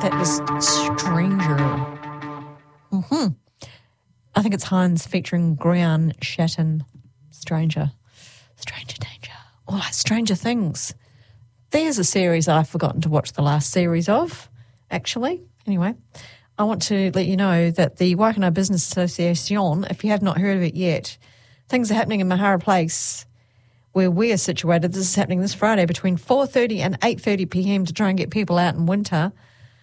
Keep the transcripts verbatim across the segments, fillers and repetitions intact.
That was Stranger. Mm-hmm. I think it's Heinz featuring Grian Shatton. Stranger. Stranger Danger. Or like Stranger Things. There's a series I've forgotten to watch the last series of, actually. Anyway, I want to let you know that the Waikanae Business Association, if you have not heard of it yet, things are happening in Mahara Place, where we are situated. This is happening this Friday between four thirty and eight thirty p.m. to try and get people out in winter.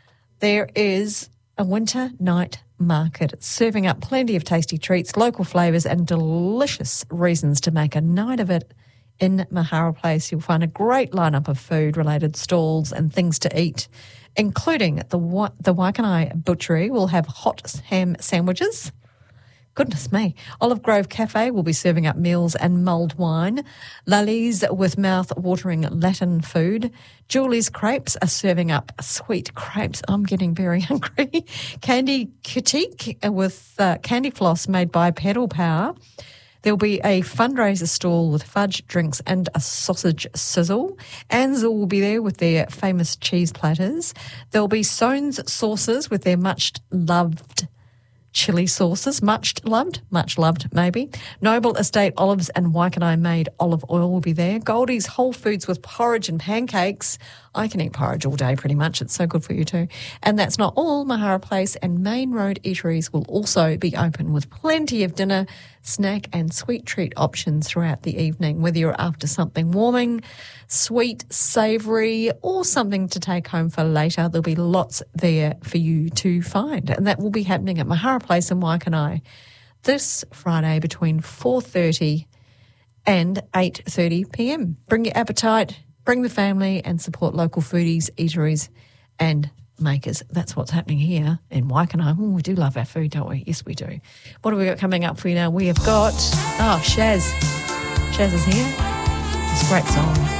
There is a winter night market. It's serving up plenty of tasty treats, local flavours and delicious reasons to make a night of it in Mahara Place. You'll find a great lineup of food-related stalls and things to eat, including the Wa- the Waikanae Butchery will have hot ham sandwiches. Goodness me. Olive Grove Cafe will be serving up meals and mulled wine. Lali's with mouth-watering Latin food. Julie's Crepes are serving up sweet crepes. I'm getting very hungry. Candy Critique with uh, candy floss made by Pedal Power. There'll be a fundraiser stall with fudge, drinks and a sausage sizzle. Ansel will be there with their famous cheese platters. There'll be Soane's Sauces with their much-loved chili sauces, much loved, much loved maybe. Noble Estate Olives and Waikanae made olive oil will be there. Goldie's Whole Foods with porridge and pancakes. I can eat porridge all day pretty much. It's so good for you too. And that's not all. Mahara Place and Main Road Eateries will also be open with plenty of dinner, snack and sweet treat options throughout the evening. Whether you're after something warming, sweet, savoury or something to take home for later, there'll be lots there for you to find. And that will be happening at Mahara Place in Waikanae this Friday between four thirty and eight thirty p.m. Bring your appetite, bring the family and support local foodies, eateries and makers. That's what's happening here in Waikanae. Ooh, we do love our food, don't we? Yes, we do. What have we got coming up for you now? We have got, oh, Shaz. Shaz is here. It's a great song.